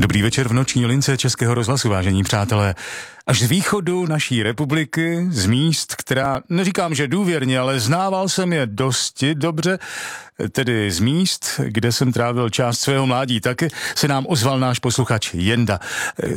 Dobrý večer v noční lince Českého rozhlasu, vážení přátelé. Až z východu naší republiky, z míst, která, neříkám, že důvěrně, ale znával jsem je dosti dobře, tedy z míst, kde jsem trávil část svého mládí taky, se nám ozval náš posluchač Jenda.